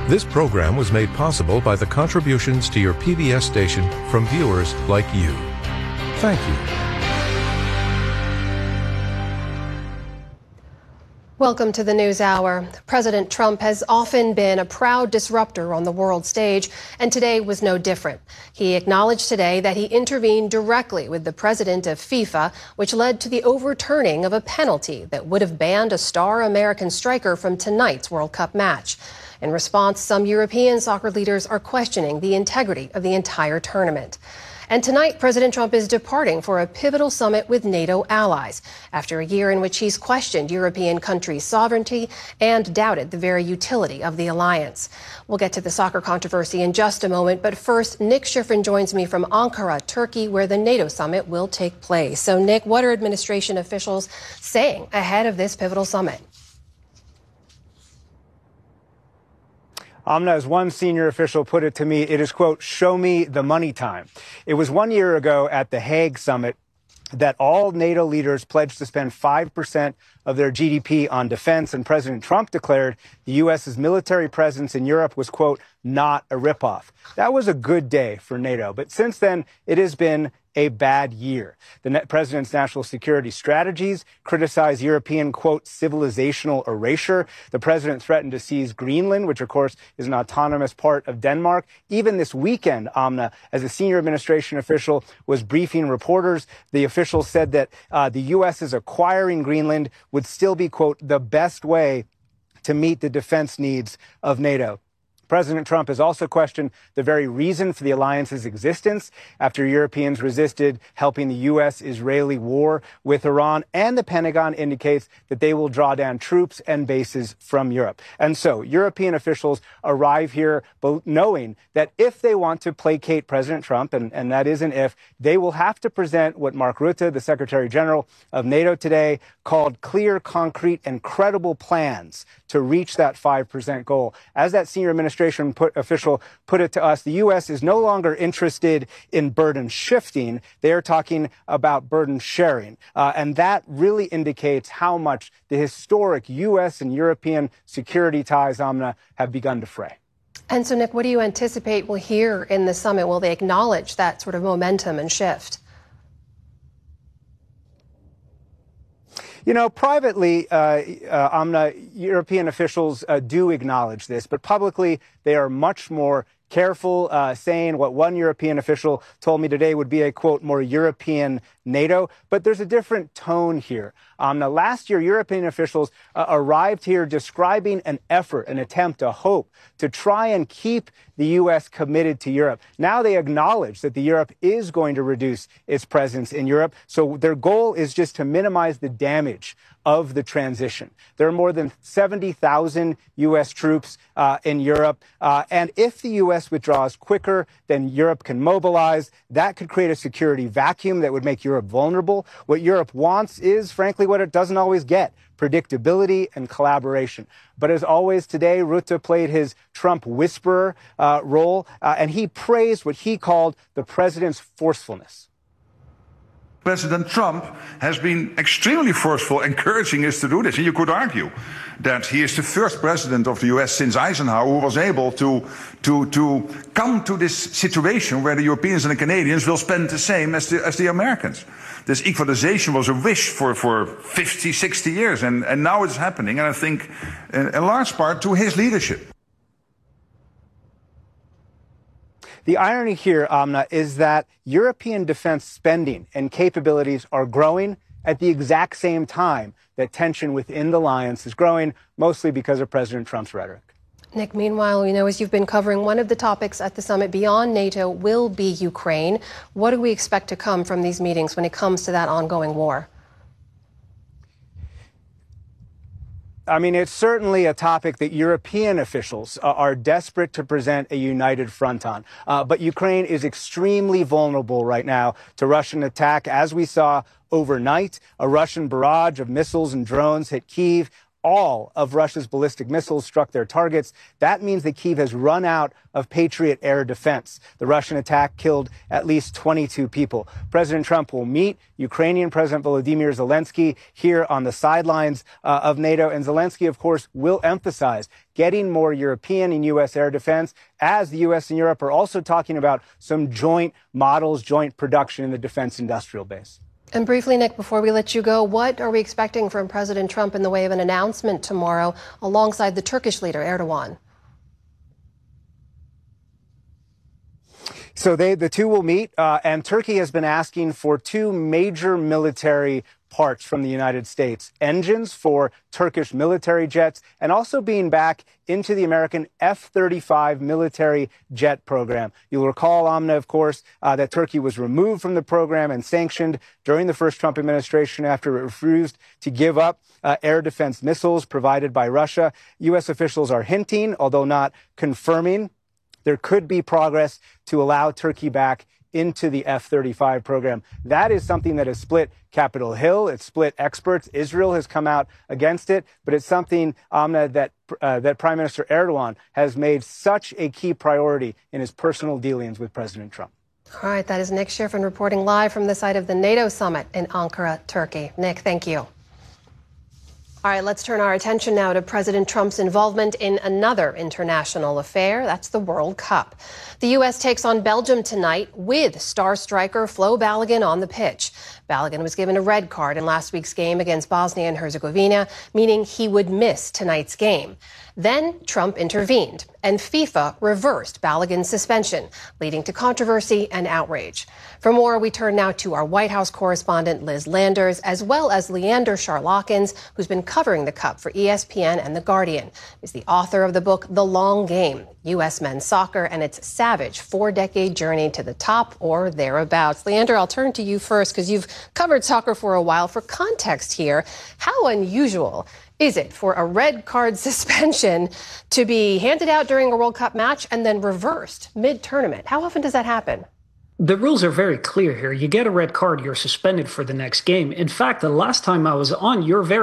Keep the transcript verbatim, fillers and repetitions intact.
This program was made possible by the contributions to your P B S station from viewers like you. Thank you. Welcome to the News Hour. President Trump has often been a proud disruptor on the world stage, and today was no different. He acknowledged today that he intervened directly with the president of FIFA, which led to the overturning of a penalty that would have banned a star American striker from tonight's World Cup match. In response, some European soccer leaders are questioning the integrity of the entire tournament. And tonight, President Trump is departing for a pivotal summit with NATO allies after a year in which he's questioned European countries' sovereignty and doubted the very utility of the alliance. We'll get to the soccer controversy in just a moment, but first, Nick Schifrin joins me from Ankara, Turkey, where the NATO summit will take place. So, Nick, what are administration officials saying ahead of this pivotal summit? Amna, as one senior official put it to me, it is, quote, show me the money time. It was one year ago at the Hague summit that all NATO leaders pledged to spend five percent of their G D P on defense, and President Trump declared the U S's military presence in Europe was, quote, not a ripoff. That was a good day for NATO, but since then, it has been a bad year. The president's national security strategies criticize European, quote, civilizational erasure. The president threatened to seize Greenland, which, of course, is an autonomous part of Denmark. Even this weekend, Amna, as a senior administration official was briefing reporters, the official said that uh, the U S is acquiring Greenland would still be, quote, the best way to meet the defense needs of NATO. President Trump has also questioned the very reason for the alliance's existence after Europeans resisted helping the U S-Israeli war with Iran, and the Pentagon indicates that they will draw down troops and bases from Europe. And so European officials arrive here knowing that if they want to placate President Trump, and, and that is an if, they will have to present what Mark Rutte, the Secretary General of NATO today, called clear, concrete, and credible plans to reach that five percent goal. As that senior administration put, official put it to us, the U S is no longer interested in burden shifting. They are talking about burden sharing. Uh, and that really indicates how much the historic U S and European security ties, Amna, have begun to fray. And so, Nick, what do you anticipate we'll hear in the summit? Will they acknowledge that sort of momentum and shift? You know, privately, uh, uh, Amna, European officials uh, do acknowledge this, but publicly they are much more careful, uh, saying what one European official told me today would be a, quote, more European NATO. But there's a different tone here. Um, now, last year, European officials uh, arrived here describing an effort, an attempt, a hope to try and keep the U S committed to Europe. Now they acknowledge that the Europe is going to reduce its presence in Europe. So their goal is just to minimize the damage of the transition. There are more than seventy thousand U S troops uh, in Europe. Uh, and if the U S withdraws quicker than Europe can mobilize, that could create a security vacuum that would make Europe vulnerable. What Europe wants is, frankly, what it doesn't always get: predictability and collaboration. But as always today, Rutte played his Trump whisperer uh, role, uh, and he praised what he called the president's forcefulness. President Trump has been extremely forceful, encouraging us to do this. And you could argue that he is the first president of the U S since Eisenhower who was able to, to, to come to this situation where the Europeans and the Canadians will spend the same as the, as the Americans. This equalization was a wish for, for fifty, sixty years, and, and now it's happening, and I think in, in large part to his leadership. The irony here, Amna, is that European defense spending and capabilities are growing at the exact same time that tension within the alliance is growing, mostly because of President Trump's rhetoric. Nick, meanwhile, you know, as you've been covering, one of the topics at the summit beyond NATO will be Ukraine. What do we expect to come from these meetings when it comes to that ongoing war? I mean, it's certainly a topic that European officials uh, are desperate to present a united front on. Uh, but Ukraine is extremely vulnerable right now to Russian attack. As we saw overnight, a Russian barrage of missiles and drones hit Kyiv. all of Russia's ballistic missiles struck their targets. That means that Kyiv has run out of Patriot air defense. The Russian attack killed at least twenty-two people. President Trump will meet Ukrainian President Volodymyr Zelensky here on the sidelines uh, of NATO. And Zelensky, of course, will emphasize getting more European and U S air defense, as the U S and Europe are also talking about some joint models, joint production in the defense industrial base. And briefly, Nick, before we let you go, what are we expecting from President Trump in the way of an announcement tomorrow alongside the Turkish leader, Erdogan? So they, the two will meet, uh, and Turkey has been asking for two major military parts from the United States: engines for Turkish military jets, and also being back into the American F thirty-five military jet program. You'll recall, Amna, of course, uh, that Turkey was removed from the program and sanctioned during the first Trump administration after it refused to give up uh, air defense missiles provided by Russia. U S officials are hinting, although not confirming, there could be progress to allow Turkey back into the F thirty-five program. That is something that has split Capitol Hill. It's split experts. Israel has come out against it, but it's something, Amna, that uh, that Prime Minister Erdogan has made such a key priority in his personal dealings with President Trump. All right, that is Nick Schiffern reporting live from the site of the NATO summit in Ankara, Turkey. Nick, thank you. All right, let's turn our attention now to President Trump's involvement in another international affair. That's the World Cup. The U S takes on Belgium tonight with star striker Flo Balogun on the pitch. Balogun was given a red card in last week's game against Bosnia and Herzegovina, meaning he would miss tonight's game. Then Trump intervened, and FIFA reversed Balogun's suspension, leading to controversy and outrage. For more, we turn now to our White House correspondent Liz Landers, as well as Leander Charlakins, who's been covering the Cup for E S P N and The Guardian. He's the author of the book The Long Game, U S Men's Soccer and its savage four-decade journey to the top or thereabouts. Leander, I'll turn to you first because you've covered soccer for a while. For context here, how unusual is it for a red card suspension to be handed out during a World Cup match and then reversed mid-tournament? How often does that happen? The rules are very clear here. You get a red card, you're suspended for the next game. In fact, the last time I was on your very